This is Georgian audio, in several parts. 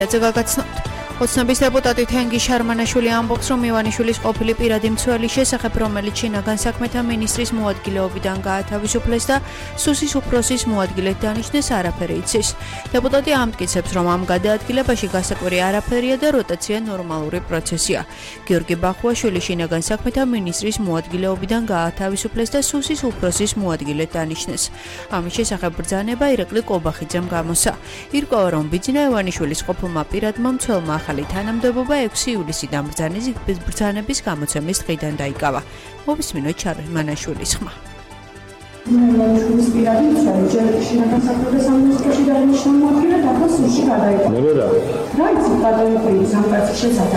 ოცნების დეპუტატი თენგი შარმანაშვილი ამბობს, რომ ივანიშვილის ყოფილი პირადი მცველის შესახებ, რომელიც შინაგან საქმეთა მინისტრის მოადგილეობიდან გაათავისუფლეს და სუსის უფროსის მოადგილედ დანიშნეს, არაფერი იცის. დეპუტატი ამტკიცებს, რომ ამ გადაადგილებაში გასაკვირი არაფერია და როტაცია ნორმალური პროცესია. გიორგი ბახუაშვილი შინაგან საქმეთა მინისტრის მოადგილეობიდან გაათავისუფლეს და სუსის უფროსის მოადგილედ დანიშნეს. ამის შესახებ ბრძანება ირაკლი კობახიძემ გამოსცა. ირკვევა, რომ ბიძინა ივანიშვილის ყოფილმა პირადმა მცველმა ახალი თანამდებობა 6 ივლისიდან ბრძანების გამოცემის დღიდან დაიკავა. მოვისმინოთ შარმანაშვილის ხმა. ივანიშვილის პირადი მცველი ჯერ შინაგან საქმეთა სამინისტროში დაინიშნა მოადგილე და ახლა სუსში გადაიყვანა. რა იცით გადაიყვანა ამ კაცის შესახებ?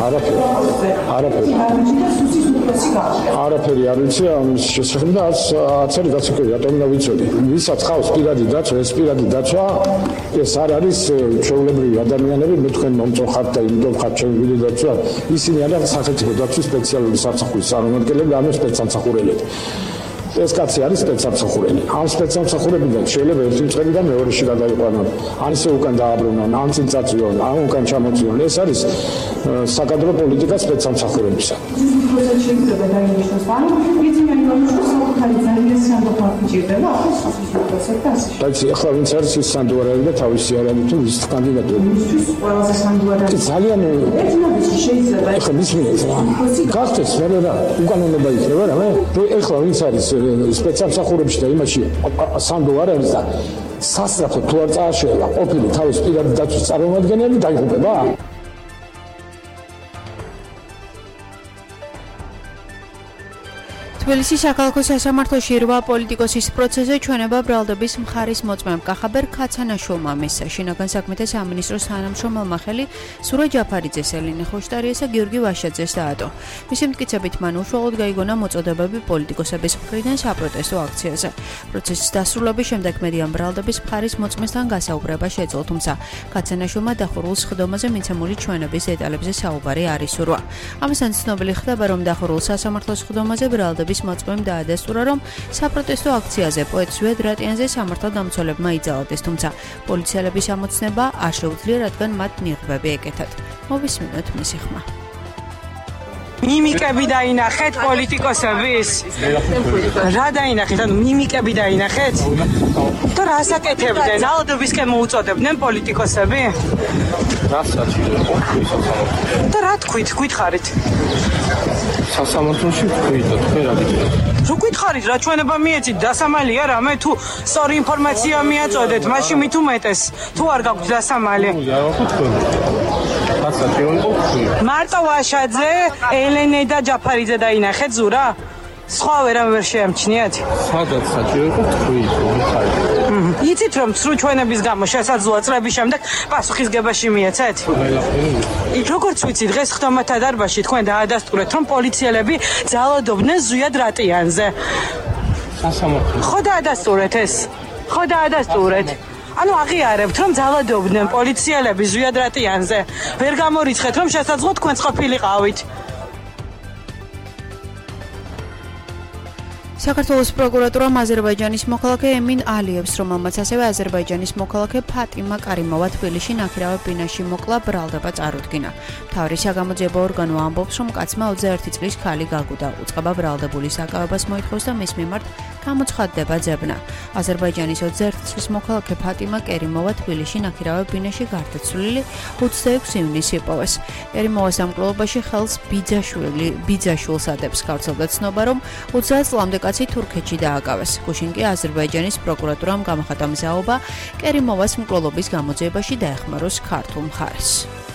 არაფერი არ ვიცი ამის შესახებ და არც არის გასაკვირი, რატომ და ვიცოდი. ვისაც ხავს პირადი დაცვა, ეს პირადი დაცვა ეს არ არის ჩვეულებრივი ადამიანები, მე თქვენ მომწონხართ და იმდენ ხართ ჩვეულებრივი დაცვა. ისინი არიან სახელმწიფო დაცვის სპეციალური სამსახურის წარმომადგენლები, ანუ სპეცსამსახურელები. ეს კაცი არის სპეცსამსახურელი. ამ სპეცსამსახურებიდან შეიძლება ერთი მწყებიდან მეორეში გადაიყვანონ, ან ისე უკან დააბრუნონ, ან წინ წაწვიონ, ან უკან ჩამოწვიონ. ეს არის საკადრო პოლიტიკა სპეცსამსახურებისა. როცა შეიძლება დაინიშნოს, ანუ ბიძინა ივანიშვილის საკუთარი ძალიან სამოქალაქო ჭირდება, ახლა სუსის უფროსად და ასე. დაიცი, ახლა ვინც არის ის სანდუარელი და თავისი არ არის თუ ის კანდიდატური. ისთვის ყველაზე სანდუარელი. ძალიან ერთმანეთში შეიძლება ახლა მისმინეთ რა. გახდეს მე რა უკანონობა იქნება რა მე. ახლა ვინც არის სპეცსამსახურებში და იმაში სანდუარელი და სასწრაფო თუ არ წააშელა ყოფილი თავის პირადი დაცვის წარმომადგენელი დაიღუპება. თბილისის საქალაქო სასამართლოში 8 პოლიტიკოსის პროცესზე ჩვენება ბრალდების მხარის მოწმემ კახაბერ ქაცანაშვილმა მისცა. შინაგან საქმეთა სამინისტროს თანამშრომელმა ხელი სურა ჯაფარიძეს, ელინე ხოშტარიეს და გიორგი ვაშაძეს დაადო. მისი მტკიცებით მან უშუალოდ გაიგონა მოწოდებები პოლიტიკოსების მხრიდან საპროტესტო აქციაზე. პროცესის დასრულების შემდეგ მედიამ ბრალდების მხარის მოწმესთან გასაუბრება შეძლო, თუმცა ქაცანაშვილმა დახურულ სხდომაზე მიცემული ჩვენების დეტალებზე საუბარი არ ისურვა. ამასთან ცნობილი ხდება, რომ დახურულ სასამართლოს სხდომაზე ბრალდების მოწმემ დაადასტურა, რომ საპროტესტო აქციაზე პოეტ ზვიად რატიანზე სამართალდამცველებმა იძალდეს, თუმცა პოლიციელების ამოცნება არ შეუძლია, რადგან მათ ნიღბები ეკეთათ. მოვისმინოთ მისი ხმა. მიმიკები დაინახეთ პოლიტიკოსების? რა დაინახეთ? ანუ მიმიკები დაინახეთ? და რას აკეთებდნენ? ძალადობისკენ მოუწოდებდნენ პოლიტიკოსები? და რა თქვით? გითხარით? სასამართლოში თქვით და თქვენ რა გითხარით? რო გითხარით რა ჩვენება მიეცით დასამალია რამე თუ სწორი ინფორმაცია მიაწოდეთ, მაშინ მით უმეტეს თუ არ გაგვთ დასამალი. მარტო ვაშაძე, ელენე და ჯაფარიძე დაინახეთ ზურა? სხვა ვერამ ვერ შეამჩნიათ? სადაც საჭირო იყო თქვით, გითხარით. იცით რომ სრულ ჩვენების გამო შესაძლოა წლების შემდეგ პასუხისგებაში მიეცეთ? როგორც ვიცი, დღეს ხდომათა დარბაზში თქვენ დაადასტურეთ, რომ პოლიციელები ძალადობდნენ ზვიად რატიანზე. ხო დაადასტურეთ ეს? ხო დაადასტურეთ? ანუ აღიარებთ, რომ ძალადობდნენ პოლიციელები ზვიად რატიანზე. ვერ გამორიცხეთ, რომ შესაძლოა თქვენც ყოფილიყავით. საქართველოს პროკურატურამ აზერბაიჯანის მოქალაქე ემინ ალიევს, რომელმაც ასევე აზერბაიჯანის მოქალაქე ფატიმა კარიმოვა თბილისში ნაქირავა ბინაში მოკლა, ბრალდება წარუდგინა. მთავარი საგამოძიებო ორგანო ამბობს, რომ კაცმა 21 წლის ქალი გაგუდა, უწყება ბრალდებულის აკავებას მოითხოვს და მის მიმართ გამოცხადდება ძებნა. აზერბაიჯანის 21 წლის მოქალაქე ფატიმა კერიმოვა თბილისში ნაქირავა ბინაში გარდაცვლილი 26 ივნისს იპოვეს. კერიმოვას დამკვლელობაში ხელს ბიძაშვილს ადებს. გავრცელდა ცნობა, რომ 30 წლამდე კაცი თურქეთში დააკავეს. გუშინ კი აზერბაიჯანის პროკურატურამ გამოხატა მზაობა კერიმოვას მკვლელობის გამოძიებაში დაეხმაროს ქართულ მხარეს.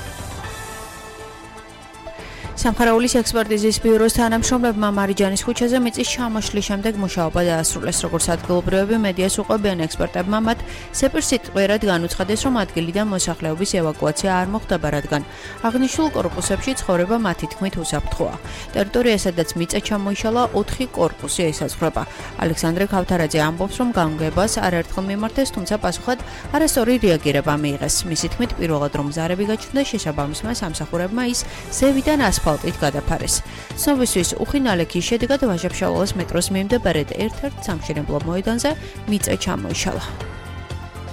სამხარაულის ექსპერტიზის ბიუროს თანამშრომლებმა მარიჯანის ქუჩაზე მიწის ჩამოშლის შემდეგ მუშაობა დაასრულეს. როგორც ადგილობრივები მედიას უყვებიან, ექსპერტებმა მათ სეპირსიტყვიერად განუცხადეს, რომ ადგილიდან მოსახლეობის ევაკუაცია არ მოხდება, რადგან აღნიშნულ კორპუსებში ცხოვრება მათი თქმით უსაფრთხოა. ტერიტორია, სადაც მიწა ჩამოიშალა, 4 კორპუსი ესაზღვრება. ალექსანდრე ქავთარაძე ამბობს, რომ გამგებას არაერთხელ მიმართეს, თუმცა პასუხად არასწორი რეაგირება მიიღეს. მისი თქმით, პირველად რომ ზარები გაჩნდა, შესაბამისმა სამსახურებმა ის ზევიდან ასფალტით გადაფარეს. ცნობისთვის უხინალექის შედეგად ვაჟა-ფშაველას მეტროს მიმდებარედ ერთ-ერთ სამშენებლო მოედანზე მიწა ჩამოიშალა.